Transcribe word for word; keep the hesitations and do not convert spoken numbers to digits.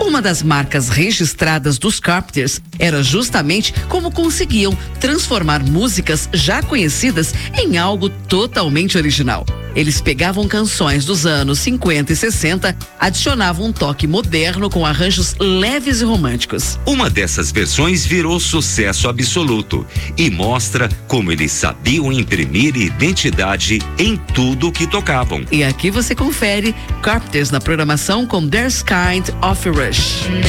Uma das marcas registradas dos Carpenters era justamente como conseguiam transformar músicas já conhecidas em algo totalmente original. Eles pegavam canções dos anos cinquenta e sessenta, adicionavam um toque moderno com arranjos leves e românticos. Uma dessas versões virou sucesso absoluto e mostra como eles sabiam imprimir identidade em tudo que tocavam. E aqui você confere Carpenters na programação com There's Kind of a Rush.